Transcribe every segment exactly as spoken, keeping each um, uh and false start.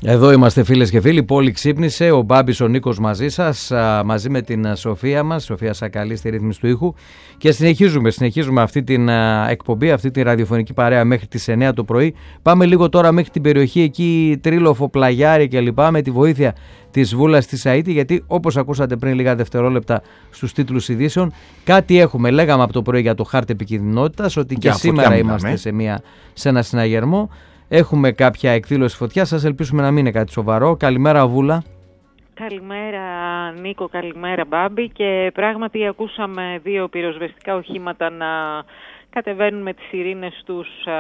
Εδώ είμαστε φίλες και φίλοι, πόλη ξύπνησε, ο Μπάμπης ο Νίκος μαζί σας, μαζί με την Σοφία μας, Σοφία Σακαλή στη ρύθμιση του ήχου, και συνεχίζουμε, συνεχίζουμε αυτή την εκπομπή, αυτή τη ραδιοφωνική παρέα μέχρι τις εννιά το πρωί. Πάμε λίγο τώρα μέχρι την περιοχή εκεί, Τρίλοφο, Πλαγιάρι και λοιπά, με τη βοήθεια της Βούλας της ΑΕΤ, γιατί όπως ακούσατε πριν λίγα δευτερόλεπτα στους τίτλους ειδήσεων, κάτι έχουμε. Λέγαμε από το πρωί για το χάρτη επικινδυνότητας, ότι και, και σήμερα είμαστε σε, μια, σε ένα συναγερμό. Έχουμε κάποια εκδήλωση φωτιά, σας ελπίσουμε να μην είναι κάτι σοβαρό. Καλημέρα Βούλα. Καλημέρα Νίκο, καλημέρα Μπάμπη. Και πράγματι ακούσαμε δύο πυροσβεστικά οχήματα να κατεβαίνουν με τις σιρήνες τους, α,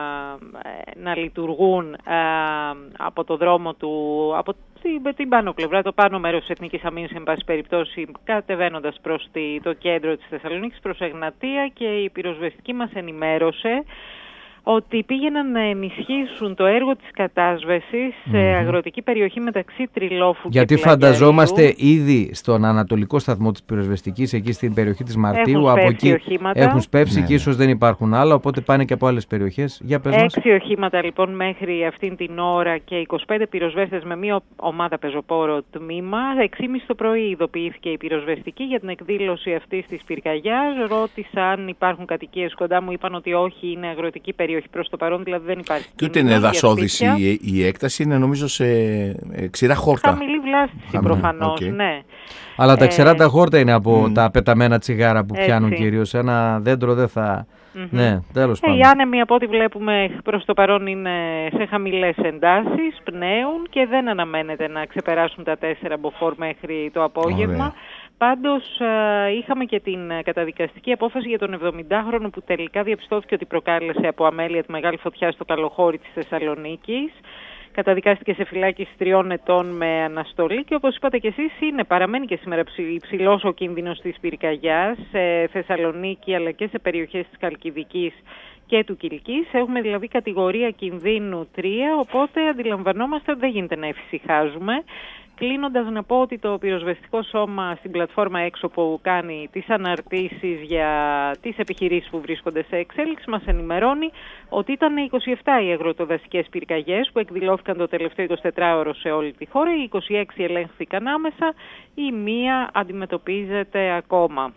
να λειτουργούν α, από το δρόμο του, από την, την πάνω πλευρά, το πάνω μέρος της Εθνικής Αμήνης, εν πάση περιπτώσει, κατεβαίνοντας προς τη, το κέντρο της Θεσσαλονίκης, προς Εγνατία, και η πυροσβεστική μας ενημέρωσε ότι πήγαιναν να ενισχύσουν το έργο της κατάσβεσης mm-hmm. σε αγροτική περιοχή μεταξύ Τριλόφου Γιατί και Πλαγιαρίου. Γιατί φανταζόμαστε ήδη στον ανατολικό σταθμό της πυροσβεστικής, εκεί στην περιοχή της Μαρτίου, έχουν από εκεί οχήματα. έχουν σπεύσει ναι. και ίσως δεν υπάρχουν άλλα, οπότε πάνε και από άλλες περιοχές. Για πες μας. Έξι οχήματα λοιπόν μέχρι αυτήν την ώρα και είκοσι πέντε πυροσβέστες με μία ομάδα πεζοπόρο τμήμα. έξι και μισή το πρωί ειδοποιήθηκε η πυροσβεστική για την εκδήλωση αυτής της πυρκαγιάς. Ρώτησα αν υπάρχουν κατοικίες κοντά μου, είπαν ότι όχι, είναι αγροτική περιοχή προς το παρόν, δηλαδή δεν υπάρχει. Και ούτε είναι δασόδηση η, η έκταση, είναι νομίζω σε ε, ξηρά χόρτα. Χαμηλή βλάστηση προφανώς, okay. ναι. Αλλά τα ε, ξηρά τα χόρτα είναι από mm. τα πεταμένα τσιγάρα που έτσι. πιάνουν κυρίως. Ένα δέντρο δεν θα... Mm-hmm. Ναι, τέλος πάντων. Οι άνεμοι από ό,τι βλέπουμε προς το παρόν είναι σε χαμηλές εντάσεις, πνέουν και δεν αναμένεται να ξεπεράσουν τα τέσσερα μποφόρ μέχρι το απόγευμα. Ωραία. Πάντως είχαμε και την καταδικαστική απόφαση για τον εβδομηντάχρονο που τελικά διαπιστώθηκε ότι προκάλεσε από αμέλεια τη μεγάλη φωτιά στο Καλοχώρι της Θεσσαλονίκης. Καταδικάστηκε σε φυλάκιση τριών ετών με αναστολή και όπως είπατε και εσείς, είναι, παραμένει και σήμερα υψηλός ο κίνδυνος της πυρκαγιάς σε Θεσσαλονίκη αλλά και σε περιοχές της Χαλκιδικής και του Κιλκής. Έχουμε δηλαδή κατηγορία κινδύνου τρία, οπότε αντιλαμβανόμαστε ότι δεν γίνεται να εφησυχάζουμε. Κλείνοντας να πω ότι το πυροσβεστικό σώμα στην πλατφόρμα έξω που κάνει τις αναρτήσεις για τις επιχειρήσεις που βρίσκονται σε εξέλιξη μας ενημερώνει ότι ήταν είκοσι επτά οι αγροτοδασικές πυρκαγιές που εκδηλώθηκαν το τελευταίο εικοσιτετράωρο σε όλη τη χώρα. Οι είκοσι έξι ελέγχθηκαν άμεσα, η μία αντιμετωπίζεται ακόμα.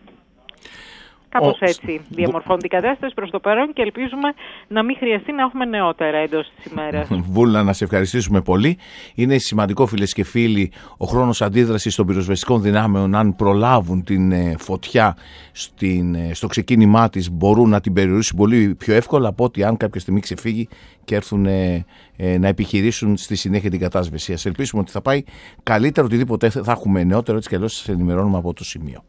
Κάπως έτσι διαμορφώνει την κατάσταση προς το παρόν και ελπίζουμε να μην χρειαστεί να έχουμε νεότερα εντός της ημέρας. Βούλα, να σε ευχαριστήσουμε πολύ. Είναι σημαντικό, φίλες και φίλοι, ο χρόνος αντίδρασης των πυροσβεστικών δυνάμεων, αν προλάβουν την ε, φωτιά στην, ε, στο ξεκίνημά της, μπορούν να την περιορίσουν πολύ πιο εύκολα από ότι αν κάποια στιγμή ξεφύγει και έρθουν ε, ε, να επιχειρήσουν στη συνέχεια την κατάσβεση. Ας ελπίσουμε ότι θα πάει καλύτερα, οτιδήποτε θα έχουμε νεότερο, έτσι κι αλλιώς σας ενημερώνουμε από το σημείο.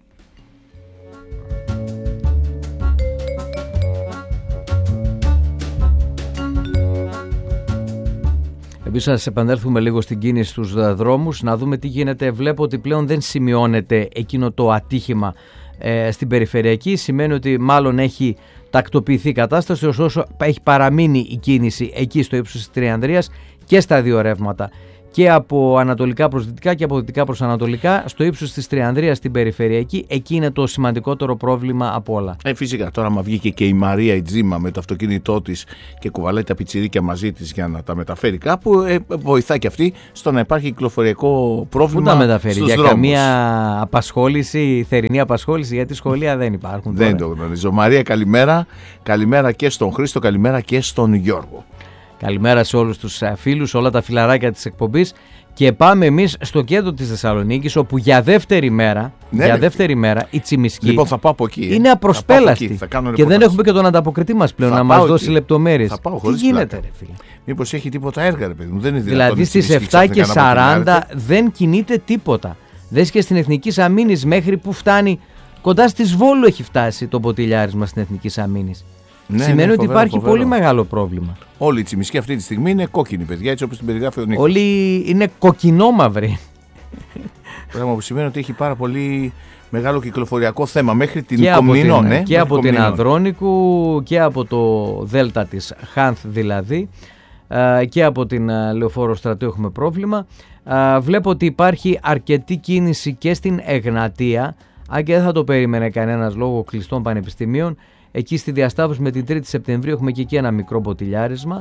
Επίσης, να επανέλθουμε λίγο στην κίνηση στους δρόμους, να δούμε τι γίνεται. Βλέπω ότι πλέον δεν σημειώνεται εκείνο το ατύχημα ε, στην περιφερειακή. Σημαίνει ότι μάλλον έχει τακτοποιηθεί η κατάσταση, ωστόσο έχει παραμείνει η κίνηση εκεί στο ύψος της Τριανδρίας και στα δύο ρεύματα. Και από ανατολικά προς δυτικά και από δυτικά προς ανατολικά, στο ύψος της Τριανδρίας στην περιφερειακή, εκεί είναι το σημαντικότερο πρόβλημα από όλα. Ε, φυσικά, τώρα μα βγήκε και η Μαρία η Τζίμα με το αυτοκίνητό της και κουβαλάει τα πιτσιρίκια μαζί της για να τα μεταφέρει κάπου, ε, βοηθά και αυτή στο να υπάρχει κυκλοφοριακό πρόβλημα. Πού τα μεταφέρει, για δρόμους. Καμία απασχόληση, θερινή απασχόληση, γιατί σχολεία δεν υπάρχουν. Δεν τώρα. Το γνωρίζω. Μαρία, καλημέρα. Καλημέρα και στον Χρήστο, καλημέρα και στον Γιώργο. Καλημέρα σε όλους τους φίλους, όλα τα φιλαράκια της εκπομπής, και πάμε εμείς στο κέντρο της Θεσσαλονίκης, όπου για δεύτερη μέρα, ναι, για δεύτερη μέρα η Τσιμισκή λοιπόν, θα πάω από εκεί, ε. είναι απροσπέλαστη και δεν έχουμε και τον ανταποκριτή μας πλέον θα να μας δώσει λεπτομέρειες. Τι γίνεται ρε φίλε? Μήπως έχει τίποτα έργα ρε παιδί μου? Δεν είναι δηλαδή στις εφτά και σαράντα δεν κινείται τίποτα. Δες και στην Εθνικής Αμήνης μέχρι που φτάνει, κοντά στις Βόλου έχει φτάσει το ποτηλιάρισμα στην Εθνικής Αμήνης. Ναι, σημαίνει ναι, ότι φοβερό, υπάρχει φοβερό. πολύ μεγάλο πρόβλημα. Όλη η Τσιμισκή αυτή τη στιγμή είναι κόκκινη, παιδιά, έτσι όπως την περιγράφει ο Νίκος. Όλοι είναι κοκκινόμαυροι. Πράγμα που σημαίνει ότι έχει πάρα πολύ μεγάλο κυκλοφοριακό θέμα μέχρι την και Κομνηνό. Από την, ναι, και από Κομνηνό. την Ανδρώνικου και από το Δέλτα της Χάνθ δηλαδή, και από την Λεωφόρο Στρατού έχουμε πρόβλημα. Βλέπω ότι υπάρχει αρκετή κίνηση και στην Εγνατία, αν και δεν θα το περίμενε κανένας λόγω κλειστών πανεπιστημίων. Εκεί στη διασταύρωση με την τρίτη Σεπτεμβρίου έχουμε και εκεί ένα μικρό ποτηλιάρισμα.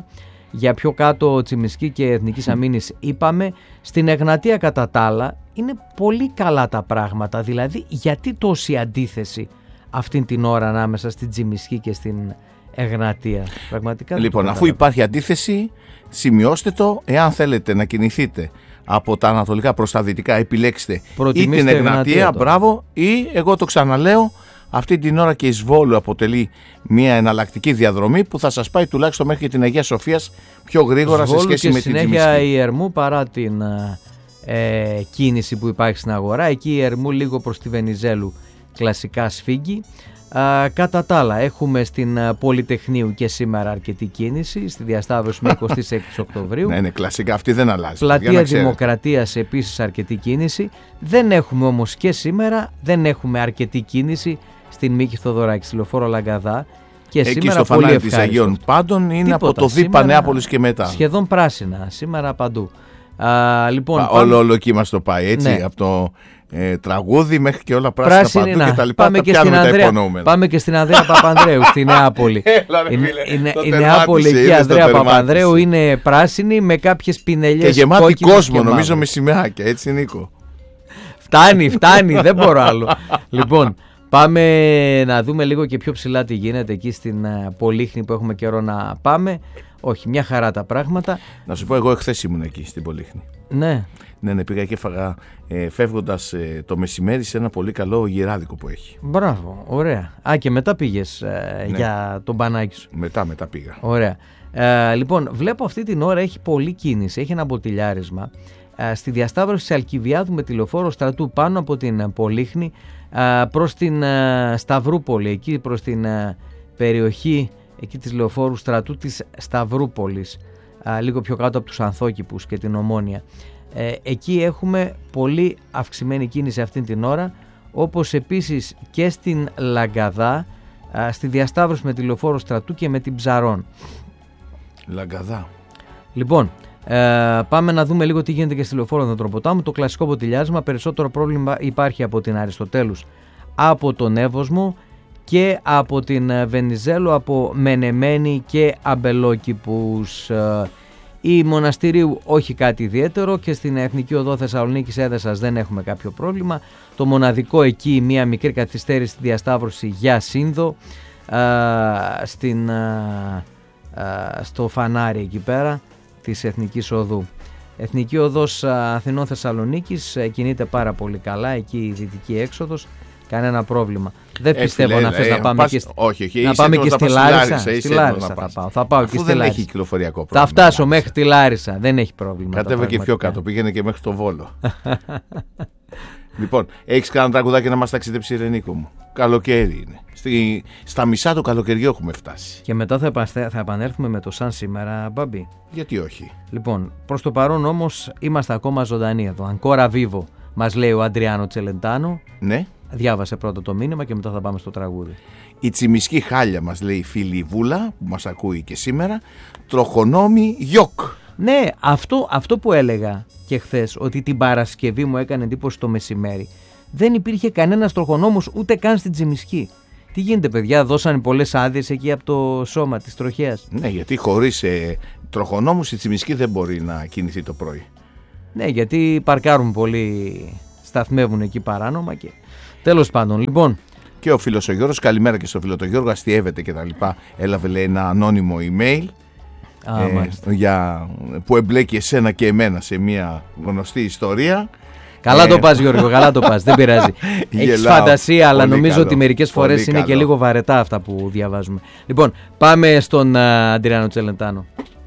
Για πιο κάτω Τσιμισκή και Εθνικής Αμήνης είπαμε. Στην Εγνατία κατά τα άλλα είναι πολύ καλά τα πράγματα. Δηλαδή γιατί τόση αντίθεση αυτήν την ώρα ανάμεσα στην Τσιμισκή και στην Εγνατία? Πραγματικά λοιπόν, αφού υπάρχει αντίθεση, σημειώστε το. Εάν θέλετε να κινηθείτε από τα ανατολικά προς τα δυτικά, επιλέξτε ή την Εγνατία, μπράβο, ή εγώ το ξαναλέω, αυτή την ώρα και εις Βόλου αποτελεί μια εναλλακτική διαδρομή που θα σας πάει τουλάχιστον μέχρι και την Αγία Σοφίας πιο γρήγορα σε σχέση με την Τσιμισκή. Και συνέχεια η Ερμού, παρά την ε, κίνηση που υπάρχει στην αγορά, εκεί η Ερμού λίγο προς τη Βενιζέλου κλασικά σφίγγει. Α, κατά τα άλλα έχουμε στην Πολυτεχνείου και σήμερα αρκετή κίνηση στη διασταύρωση με εικοστή έκτη Οκτωβρίου. Ναι, είναι κλασικά, αυτή δεν αλλάζει. Πλατεία Δημοκρατίας επίσης αρκετή κίνηση. Δεν έχουμε όμως και σήμερα, δεν έχουμε αρκετή κίνηση στην Μίκη Θοδωράκη, στη Λεωφόρο Λαγκαδά. Και εκεί σήμερα στο πολύ φανάρι της Αγίων Πάντων είναι τίποτα, από το Δίπα Νεάπολης και μετά. Σχεδόν πράσινα, σήμερα παντού. Α, λοιπόν, Πα, πάμε... Όλο, όλο εκεί μας το πάει, έτσι, ναι. Από το ε, τραγούδι μέχρι και όλα πράσινα Πράσινη, παντού να. και τα λοιπά. Πάμε τα και πιάνουμε στην τα Ανδρέα, υπονοούμενα. πάμε και στην Ανδρέα Παπανδρέου στη Νεάπολη. Έλα, ρε, φίλε, η η Νεάπολη εκεί, η Ανδρέα Παπανδρέου είναι πράσινη με κάποιες πινελιές και γεμάτη κόσμο, και νομίζω, με σημαίακια, έτσι, Νίκο. Φτάνει, φτάνει, δεν μπορώ άλλο. Λοιπόν, πάμε να δούμε λίγο και πιο ψηλά τι γίνεται εκεί στην Πολύχνη που έχουμε καιρό να πάμε. Όχι, μια χαρά τα πράγματα. Να σου πω, εγώ εχθές ήμουν εκεί στην Πολύχνη. Ναι. Ναι, ναι, πήγα και έφαγα ε, φεύγοντας ε, το μεσημέρι σε ένα πολύ καλό γυράδικο που έχει. Μπράβο, ωραία. Α, και μετά πήγες ε, ναι. για τον μπανάκι σου. Μετά, μετά πήγα. Ωραία. Ε, λοιπόν, βλέπω αυτή την ώρα έχει πολλή κίνηση, έχει ένα μποτιλιάρισμα. Ε, στη διασταύρωση της Αλκιβιάδου με τη Λεωφόρο Στρατού πάνω από την Πολύχνη ε, προς την ε, Σταυρούπολη, εκεί προς την ε, περιοχή εκεί της Λεωφόρου Στρατού της Σταυρούπολης, ε, λίγο πιο κάτω από τους Ανθόκηπους και την Ομόνια. Ε, εκεί έχουμε πολύ αυξημένη κίνηση αυτήν την ώρα, όπως επίσης και στην Λαγκαδά, ε, στη διασταύρωση με τη Λεωφόρο Στρατού και με την Ψαρών. Λαγκαδά. Λοιπόν, ε, πάμε να δούμε λίγο τι γίνεται και στη Λεωφόρο Ανδροποτάμου. Το κλασικό μποτιλιάρισμα, περισσότερο πρόβλημα υπάρχει από την Αριστοτέλους, από τον Εύωσμο και από την Βενιζέλου, από Μενεμένη και Αμπελόκηπους. Η Μοναστηρίου όχι κάτι ιδιαίτερο και στην Εθνική Οδό Θεσσαλονίκης Έδεσας δεν έχουμε κάποιο πρόβλημα. Το μοναδικό εκεί μια μικρή καθυστέρηση στη διασταύρωση για Σύνδο, α, στην, α, α, στο φανάρι εκεί πέρα της Εθνικής Οδού. Εθνική Οδός Αθηνών Θεσσαλονίκης κινείται πάρα πολύ καλά, εκεί η δυτική έξοδος, κανένα πρόβλημα. Δεν ε, πιστεύω φίλε, να θες ε, να πάμε, πας, και, όχι, όχι, να πάμε και στη Λάρισα. Στη Λάρισα θα πάω. Θα πάω Αφού και στη δεν Λάρισα. Έχει κυκλοφοριακό πρόβλημα. Θα φτάσω μέχρι τη Λάρισα. Δεν έχει πρόβλημα. Κατέβε και πιο κάτω. Πήγαινε και μέχρι το Βόλο. Λοιπόν, έχεις κανένα τραγουδάκι να μας ταξιδέψει, Ρενίκο μου? Καλοκαίρι είναι. Στη, στα μισά του καλοκαιριού έχουμε φτάσει. Και μετά θα, επαστε, θα επανέλθουμε με το σαν σήμερα, Μπαμπή. Γιατί όχι. Λοιπόν, προς το παρόν όμως είμαστε ακόμα ζωντανοί εδώ. Αγκόρα βίβο, μας λέει ο Αντριάνο Τσελεντάνο. Ναι. Διάβασε πρώτα το μήνυμα και μετά θα πάμε στο τραγούδι. Η Τσιμισκή χάλια, μας λέει η φίλη Βούλα που μας ακούει και σήμερα. Τροχονόμη γιοκ. Ναι, αυτό, αυτό που έλεγα και χθες, ότι την Παρασκευή μου έκανε εντύπωση το μεσημέρι. Δεν υπήρχε κανένας τροχονόμος ούτε καν στην Τσιμισκή. Τι γίνεται, παιδιά, δώσανε πολλές άδειες εκεί από το σώμα της τροχέας? Ναι, γιατί χωρίς ε, τροχονόμους η Τσιμισκή δεν μπορεί να κινηθεί το πρωί. Ναι, γιατί παρκάρουν πολλοί, σταθμεύουν εκεί παράνομα και τέλος πάντων, λοιπόν. Και ο φίλος ο Γιώργος, καλημέρα και στο φίλο το Γιώργο, αστιεύεται και τα λοιπά. Έλαβε, λέει, ένα ανώνυμο email. Α, ε, για, που εμπλέκει εσένα και εμένα σε μια γνωστή ιστορία. Καλά ε, το πας, Γιώργο, καλά το πας, δεν πειράζει. Έχεις φαντασία, αλλά νομίζω καλό, ότι μερικές φορές είναι καλό. Και λίγο βαρετά αυτά που διαβάζουμε. Λοιπόν, πάμε στον uh, Αντριάνο Τσελεντάνο.